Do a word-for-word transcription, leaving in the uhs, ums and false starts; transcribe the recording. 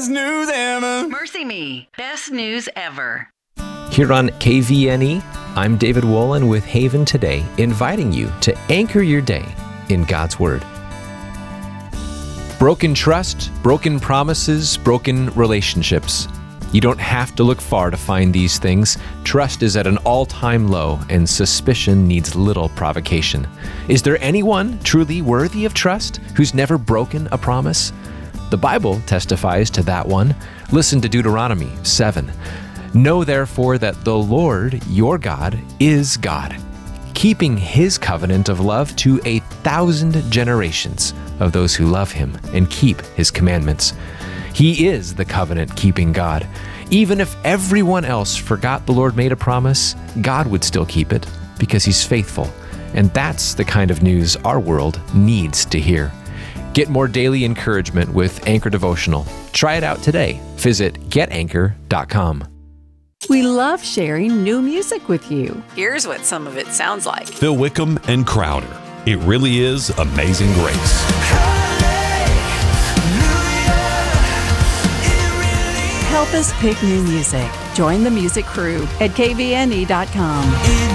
best news ever. Mercy Me, best news ever. Here on K V N E, I'm David Wolin with Haven Today, inviting you to anchor your day in God's Word. Broken trust, broken promises, broken relationships. You don't have to look far to find these things. Trust is at an all-time low, and suspicion needs little provocation. Is there anyone truly worthy of trust who's never broken a promise? The Bible testifies to that one. Listen to Deuteronomy seven. Know therefore that the Lord, your God, is God, keeping his covenant of love to a thousand generations of those who love him and keep his commandments. He is the covenant-keeping God. Even if everyone else forgot the Lord made a promise, God would still keep it because he's faithful. And that's the kind of news our world needs to hear. Get more daily encouragement with Anchor Devotional. Try it out today. Visit get anchor dot com. We love sharing new music with you. Here's what some of it sounds like. Phil Wickham and Crowder. It really is Amazing Grace. Help us pick new music. Join the music crew at K V N E dot com.